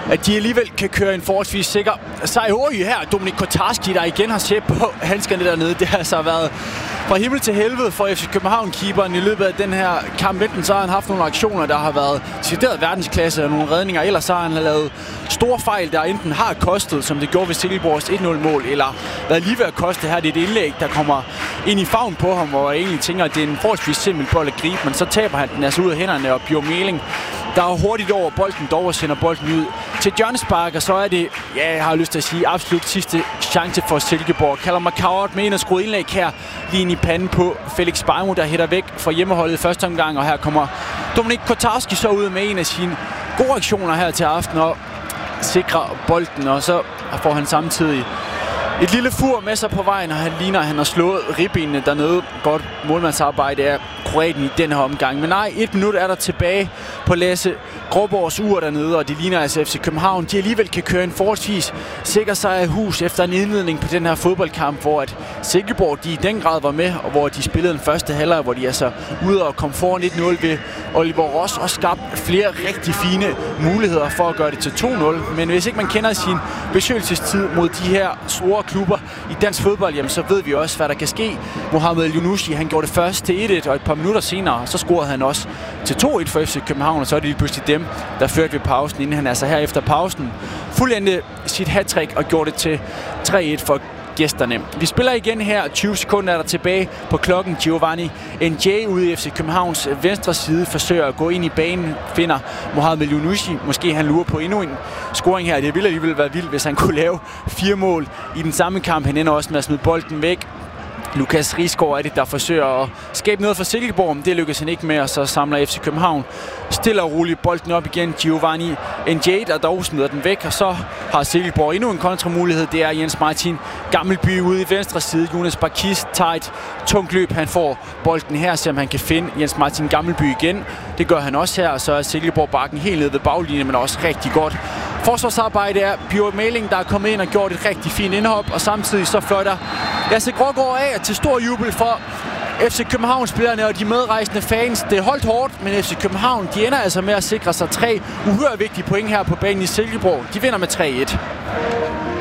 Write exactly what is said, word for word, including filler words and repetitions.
at de alligevel kan køre en forholdsvis sikker sejr her. Dominik Kotarski, der igen har set på handskerne dernede. Det har altså været fra himmel til helvede for F C København-keeperen i løbet af den her kamp. Enten så har han haft nogle aktioner, der har været decideret verdensklasse og nogle redninger, ellers så har han lavet store fejl, der enten har kostet, som det gjorde ved Silkeborgs et nul-mål, eller været lige ved at koste. Her det er et indlæg, der kommer ind i favn på ham, hvor jeg egentlig tænker, at det er en forholdsvis simpel bold at gribe, men så taber han den altså ud af hænderne, og Bjørn Meling, der er hurtigt over bolden dog og sender bolden ud til hjørnespark, og så er det, ja, jeg har lyst til at sige, absolut sidste chance for Silkeborg. Kalder McCoward med en og skruet indlæg her, lige ind i panden på Felix Beimo, der hætter væk fra hjemmeholdet i første omgang, og her kommer Dominik Kotarski så ud med en af sine gode aktioner her til aften, og sikrer bolden, og så får han samtidig et lille fur med sig på vejen, og han ligner, at han har slået ribbenene dernede. Godt målmandsarbejde af Kroaten i den her omgang. Men nej, et minut er der tilbage på Lasse Gråborgs ur dernede, og det ligner altså F C København. De alligevel kan køre en forholdsvis sikker sejr i hus efter en indledning på den her fodboldkamp, hvor at Silkeborg de i den grad var med, og hvor de spillede den første halvleg, hvor de altså ude og kom foran et nul ved Oliver Ross og skabt flere rigtig fine muligheder for at gøre det til to nul. Men hvis ikke man kender sin besøgelsestid mod de her store klubber i dansk fodbold, jamen, så ved vi også, hvad der kan ske. Mohamed Elyounouchi, han gjorde det først til et et, og et par minutter senere, så scorede han også til to et for F C København, og så er det lige pludselig dem, der førte ved pausen, inden han altså her efter pausen fuldendte sit hattrick og gjorde det til tre et for gæsterne. Vi spiller igen her. tyve sekunder er der tilbage på klokken. Giovanni N J ude i F C Københavns venstre side forsøger at gå ind i banen, finder Mohamed Elyounouchi. Måske han lurer på endnu en scoring her. Det ville alligevel være vildt, hvis han kunne lave fire mål i den samme kamp. Han ender også med at smide bolden væk. Lukas Risgaard er det, der forsøger at skabe noget for Silkeborg. Det lykkes han ikke med, og så samler F C København stille og roligt bolden op igen. Giovanni N J, der dog smider den væk, og så har Silkeborg endnu en kontramulighed. Det er Jens Martin Gammelby ude i venstre side. Jonas Bakis tager et tungt løb. Han får bolden her, så han kan finde Jens Martin Gammelby igen. Det gør han også her, og så er Silkeborg bakken helt nede ved baglinjen, men også rigtig godt forsvarsarbejde er Bjørn Meling, der er kommet ind og gjort et rigtig fint indhop, og samtidig så fløjter Lasse Grågaard af til stor jubel for F C København-spillerne og de medrejsende fans. Det er holdt hårdt, men F C København, de ender altså med at sikre sig tre uhyre vigtige point her på banen i Silkeborg. De vinder med tre et.